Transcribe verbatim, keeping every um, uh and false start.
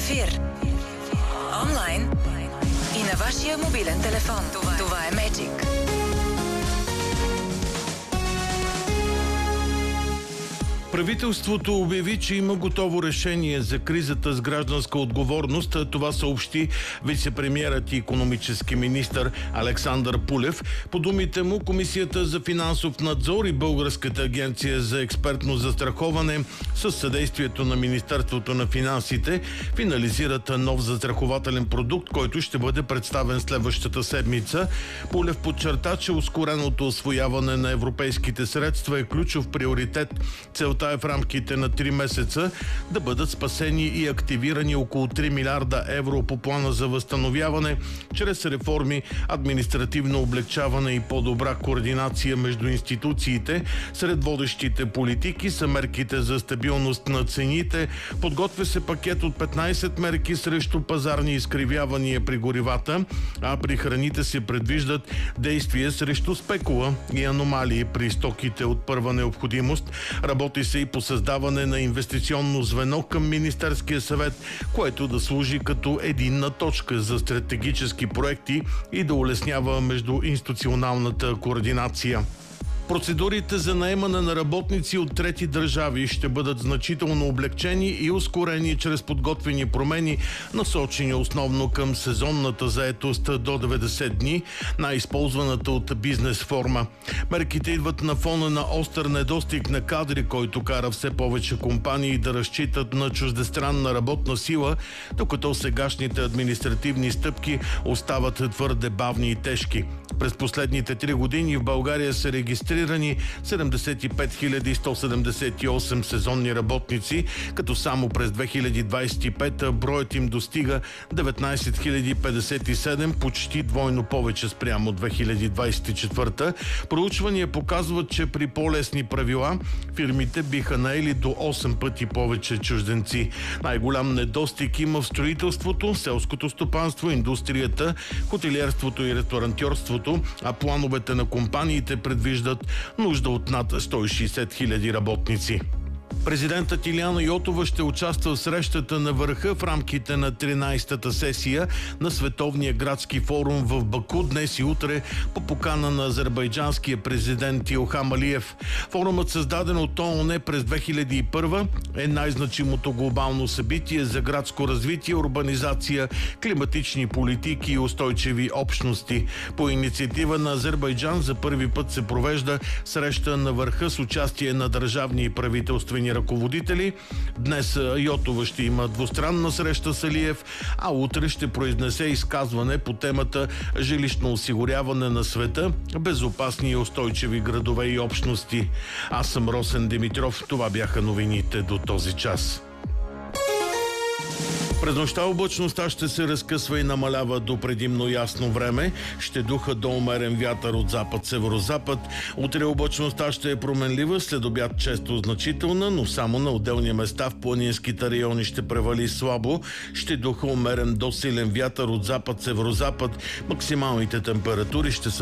ефир. Онлайн и на вашия мобилен телефон. Това, Това е Magic. Правителството обяви, че има готово решение за кризата с гражданска отговорност. Това съобщи вице-премиерът и икономически министър Александър Пулев. По думите му, Комисията за финансов надзор и Българската агенция за експертно застраховане със съдействието на Министерството на финансите финализират нов застрахователен продукт, който ще бъде представен следващата седмица. Пулев подчерта, че ускореното усвояване на европейските средства е ключов приоритет. Целта е в рамките на три месеца да бъдат спасени и активирани около три милиарда евро по плана за възстановяване, чрез реформи, административно облегчаване и по-добра координация между институциите. Сред водещите политики са мерките за стабилност на цените. Подготвя се пакет от петнайсет мерки срещу пазарни изкривявания при горивата, а при храните се предвиждат действия срещу спекула и аномалии при стоките от първа необходимост. Работи се и по създаване на инвестиционно звено към Министерския съвет, което да служи като единна точка за стратегически проекти и да улеснява междуинституционалната координация. Процедурите за наемане на работници от трети държави ще бъдат значително облегчени и ускорени чрез подготвени промени, насочени основно към сезонната заетост до деветдесет дни, най-използваната от бизнес форма. Мерките идват на фона на остър недостиг на кадри, който кара все повече компании да разчитат на чуждестранна работна сила, докато сегашните административни стъпки остават твърде бавни и тежки. През последните три години в България се регистрирани седемдесет и пет хиляди сто седемдесет и осем сезонни работници, като само през две хиляди двайсет и пета броят им достига деветнайсет хиляди петдесет и седем, почти двойно повече спрямо две хиляди двайсет и четвърта. Проучвания показват, че при по-лесни правила фирмите биха наели до осем пъти повече чужденци. Най-голям недостиг има в строителството, селското стопанство, индустрията, хотелиерството и ресторантьорството, а плановете на компаниите предвиждат нужда от над сто и шейсет хиляди работници. Президентът Илияна Йотова ще участва в срещата на върха в рамките на тринайсетата сесия на Световния градски форум в Баку днес и утре по покана на азербайджанския президент Илхам Алиев. Форумът, създаден от ООН през две хиляди и първа, е най-значимото глобално събитие за градско развитие, урбанизация, климатични политики и устойчиви общности. По инициатива на Азербайджан за първи път се провежда среща на върха с участие на държавни и правителствени ръководители. Днес Йотова ще има двустранна среща с Алиев, а утре ще произнесе изказване по темата жилищно осигуряване на света, безопасни и устойчиви градове и общности. Аз съм Росен Димитров. Това бяха новините до този час. През нощта облачността ще се разкъсва и намалява до предимно ясно време. Ще духа до умерен вятър от запад-северозапад. Утре облачността ще е променлива, след обяд често значителна, но само на отделни места в планинските райони ще превали слабо. Ще духа умерен до силен вятър от запад-северозапад. Максималните температури ще са